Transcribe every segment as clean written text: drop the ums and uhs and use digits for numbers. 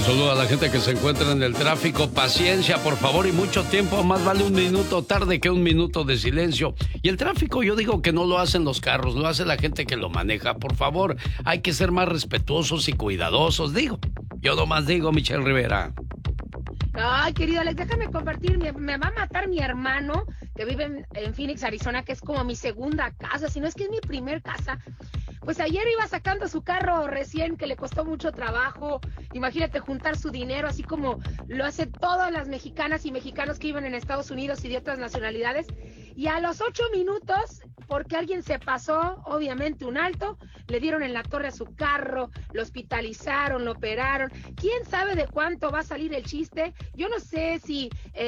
Un saludo a la gente que se encuentra en el tráfico. Paciencia, por favor, y mucho tiempo. Más vale un minuto tarde que un minuto de silencio. Y el tráfico, yo digo que no lo hacen los carros, lo hace la gente que lo maneja. Por favor, hay que ser más respetuosos y cuidadosos. Digo, yo nomás digo, Michelle Rivera. Ay, querido Alex, déjame compartir. Me va a matar mi hermano que vive en Phoenix, Arizona, que es como mi segunda casa, si no es que es mi primer casa. Pues ayer iba sacando su carro recién, que le costó mucho trabajo. Imagínate juntar su dinero, así como lo hacen todas las mexicanas y mexicanos que viven en Estados Unidos y de otras nacionalidades. Y a los 8 minutos, porque alguien se pasó, obviamente un alto, le dieron en la torre a su carro, lo hospitalizaron, lo operaron. ¿Quién sabe de cuánto va a salir el chiste? Yo no sé si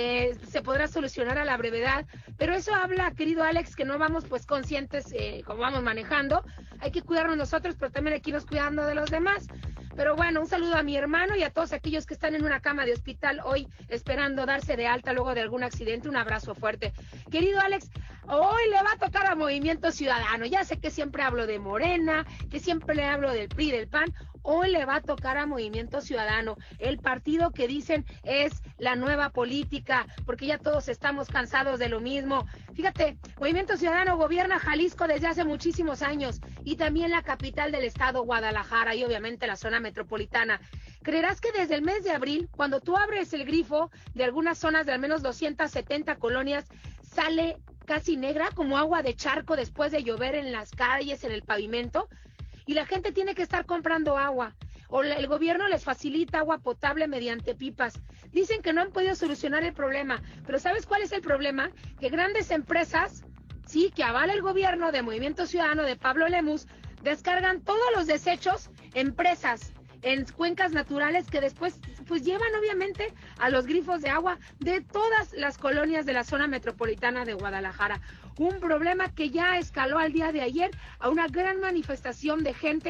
se podrá solucionar a la brevedad, pero eso habla, querido Alex, que no vamos pues conscientes como vamos manejando. Hay que cuidarnos nosotros, pero también hay que irnos cuidando de los demás. Pero bueno, un saludo a mi hermano y a todos aquellos que están en una cama de hospital hoy esperando darse de alta luego de algún accidente. Un abrazo fuerte. Querido Alex, hoy le va a tocar a Movimiento Ciudadano. Ya sé que siempre hablo de Morena, que siempre le hablo del PRI, del PAN. Hoy le va a tocar a Movimiento Ciudadano, el partido que dicen es la nueva política, porque ya todos estamos cansados de lo mismo. Fíjate, Movimiento Ciudadano gobierna Jalisco desde hace muchísimos años y también la capital del estado, Guadalajara, y obviamente la zona metropolitana. ¿Creerás que desde el mes de abril, cuando tú abres el grifo de algunas zonas de al menos 270 colonias, sale casi negra como agua de charco después de llover en las calles, en el pavimento? Y la gente tiene que estar comprando agua, o el gobierno les facilita agua potable mediante pipas. Dicen que no han podido solucionar el problema, pero ¿sabes cuál es el problema? Que grandes empresas, sí, que avala el gobierno de Movimiento Ciudadano de Pablo Lemus, descargan todos los desechos en presas, en cuencas naturales que después pues llevan obviamente a los grifos de agua de todas las colonias de la zona metropolitana de Guadalajara. Un problema que ya escaló al día de ayer a una gran manifestación de gente,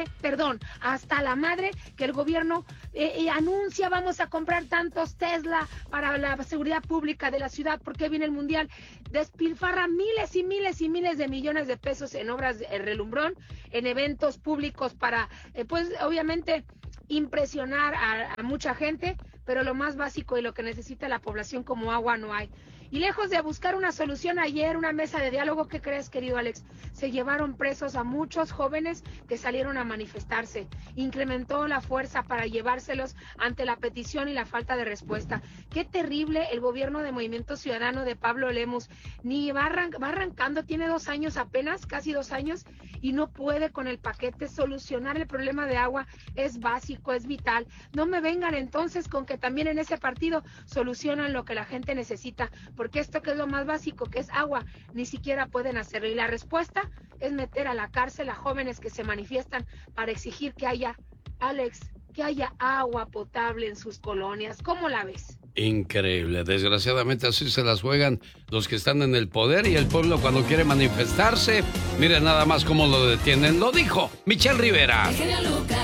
hasta la madre, que el gobierno anuncia vamos a comprar tantos Tesla para la seguridad pública de la ciudad porque viene el mundial. Despilfarra miles y miles y miles de millones de pesos en obras de relumbrón, en eventos públicos para, pues obviamente, impresionar a mucha gente, pero lo más básico y lo que necesita la población como agua no hay. Y lejos de buscar una solución ayer, una mesa de diálogo, ¿qué crees, querido Alex? Se llevaron presos a muchos jóvenes que salieron a manifestarse. Incrementó la fuerza para llevárselos ante la petición y la falta de respuesta. Qué terrible el gobierno de Movimiento Ciudadano de Pablo Lemus. Ni va arrancando, tiene 2 años apenas, casi 2 años, y no puede con el paquete solucionar el problema de agua. Es básico, es vital. No me vengan entonces con que también en ese partido solucionan lo que la gente necesita, porque esto que es lo más básico, que es agua, ni siquiera pueden hacerlo. Y la respuesta es meter a la cárcel a jóvenes que se manifiestan para exigir que haya, Alex, que haya agua potable en sus colonias. ¿Cómo la ves? Increíble, desgraciadamente así se las juegan los que están en el poder, y el pueblo cuando quiere manifestarse, miren nada más cómo lo detienen. Lo dijo Michelle Rivera.